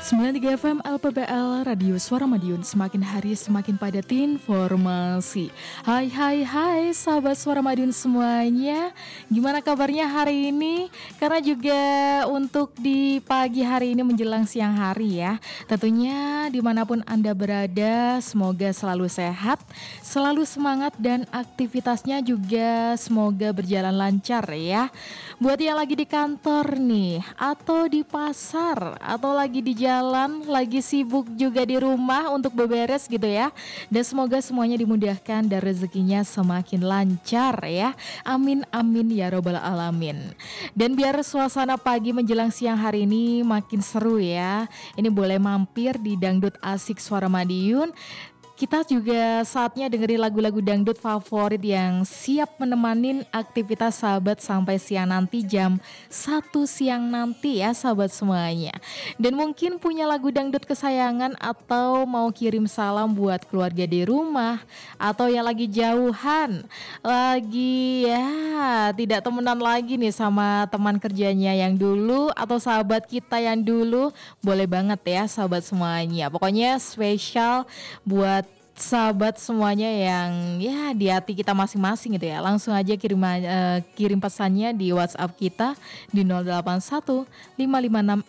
93 FM LPBL Radio Suara Madiun, semakin hari semakin padat informasi. Hai sahabat Suara Madiun semuanya, gimana kabarnya hari ini? Karena juga untuk di pagi hari ini menjelang siang hari ya, tentunya dimanapun Anda berada, semoga selalu sehat, selalu semangat, dan aktivitasnya juga semoga berjalan lancar ya. Buat yang lagi di kantor nih, atau di pasar, atau lagi di jalan, lagi sibuk juga di rumah untuk beberes gitu ya. Dan semoga semuanya dimudahkan dan rezekinya semakin lancar ya. Amin amin ya robbal alamin. Dan biar suasana pagi menjelang siang hari ini makin seru ya, ini boleh mampir di Dangdut Asik Suara Madiun. Kita juga saatnya dengerin lagu-lagu dangdut favorit yang siap menemanin aktivitas sahabat sampai siang nanti jam 1 siang nanti ya sahabat semuanya. Dan mungkin punya lagu dangdut kesayangan atau mau kirim salam buat keluarga di rumah, atau yang lagi jauhan, lagi ya tidak temenan lagi nih sama teman kerjanya yang dulu atau sahabat kita yang dulu, boleh banget ya sahabat semuanya. Pokoknya spesial buat sahabat semuanya yang ya di hati kita masing-masing gitu ya. Langsung aja kirim pesannya di WhatsApp kita di 081 556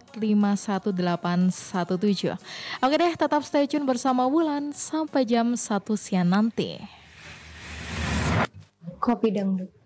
451 817. Oke deh, tetap stay tune bersama Wulan sampai jam 1 siang nanti. Kopi Dangdut.